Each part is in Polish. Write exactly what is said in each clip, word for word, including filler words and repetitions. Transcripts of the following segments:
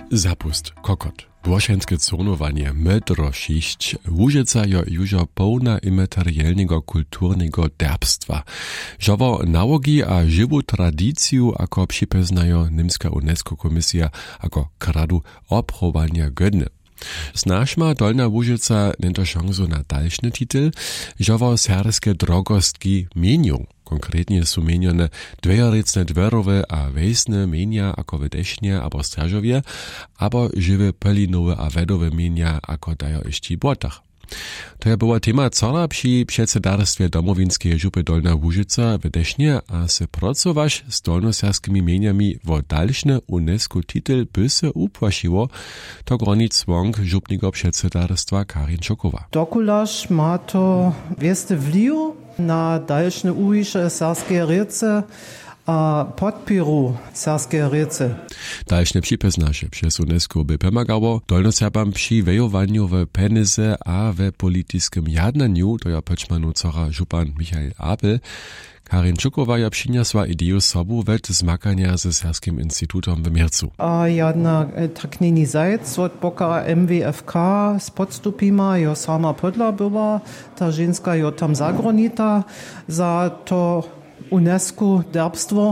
Zapust, kokot. Dworšenske conowanie metro sześć Łużyca jo jużo pełna immaterialnego kulturnego derbstwa. Żowo nałogi a żywą tradycję, ako przypeznajo Niemska UNESCO-komisja, ako kradu oprowania godne. Snažma Dolna Łużyca nento šansu na dalšny titel, žovo serskie drogostki menią. Konkretnie są menione dwejorecne dwerowe a wejsne menia ako w Desznie abo Strażowie, abo żywe pelinowe a wedowe menia ako dajo jeszcze Błotach. To je była tema cała przy przedsedarstwie domowińskiej żupy Dolna Łużyca w Desznie, a se pracować z dolnoserskimi meniami wo dalszny UNESCO titel by se upłasiło, to gronic wąk żupnego przedsedarstwa Karin Czokowa. Dokularz ma to wiesty wliw na dalszne uwisze serskie rece a podpiru serskie rece. Dalszne przypeznasze przez UNESCO by pomagało dolnoserbam przy wejowaniu w penize a w politycznym jadnaniu, to ja poczmanu cora żupan Michael Apel. Karin Czokowa ja przyniosła ideę sobu wet zmakania ze Serskim Instytutom w Miercu. A jedna tak nini zajc od boka M W F K z Podstupima, jo sama podla była, ta ženska jo tam zagronita za to UNESCO derbstwo.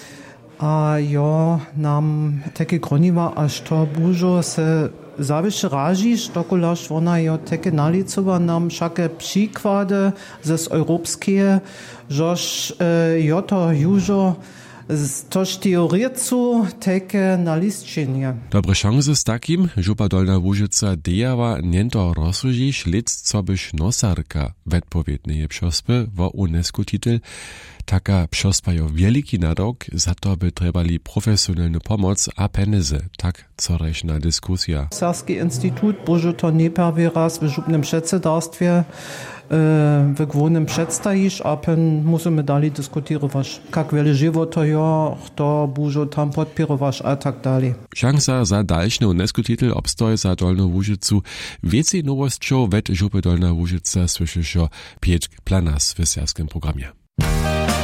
A jo nam takie groniwa, aż to bužo se zawisze ražiš, dokulaž ona jo takie nalicova nam všake przykłady z europskie, žož e, jo to južo toż teorecu takie nalistčenje. Dobre szanse z takim, župa Dolna Łużyca dejava niento rozsužiš, lec co byś nosarka wedpowiednie przospy wo UNESCO titel. Taka przospa jo wielki nadok, za to by trebali profesjonalnu pomoc a penize, tak corejšna dyskusja. Serski Instytut bužo to nie prvi raz w župnym předsedarstwie w głównym przedstawisz, a pen musimy dalej dyskutować, jak wiele żywo to jo, kto bužo tam podpirować, a tak dalej. Szansa za dalszny UNESCO-titel obstoj za Dolną Łużycu. Więcej nowostczą wet župy Dolna Łużyca słyszysz o Piotr Planas w serskim programie.